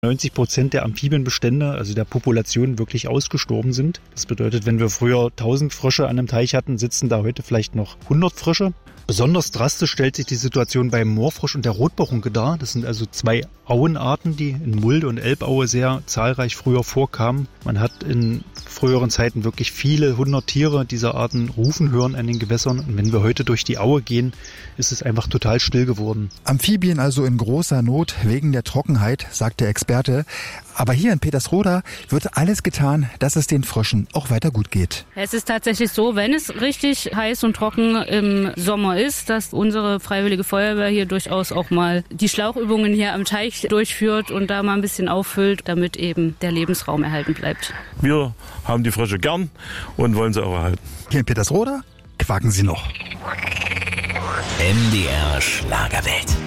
90% der Amphibienbestände, also der Population, wirklich ausgestorben sind. Das bedeutet, wenn wir früher 1000 Frösche an einem Teich hatten, sitzen da heute vielleicht noch 100 Frösche. Besonders drastisch stellt sich die Situation beim Moorfrosch und der Rotbauchunke dar. Das sind also zwei Auenarten, die in Mulde und Elbaue sehr zahlreich früher vorkamen. Man hat in früheren Zeiten wirklich viele 100 Tiere dieser Arten rufen hören an den Gewässern. Und wenn wir heute durch die Aue gehen, ist es einfach total still geworden. Amphibien also in großer Not wegen der Trockenheit, sagt der Experte. Aber hier in Petersroda wird alles getan, dass es den Fröschen auch weiter gut geht. Es ist tatsächlich so, wenn es richtig heiß und trocken im Sommer ist, dass unsere Freiwillige Feuerwehr hier durchaus auch mal die Schlauchübungen hier am Teich durchführt und da mal ein bisschen auffüllt, damit eben der Lebensraum erhalten bleibt. Wir haben die Frösche gern und wollen sie auch erhalten. Hier in Petersroda quaken sie noch. MDR Schlagerwelt.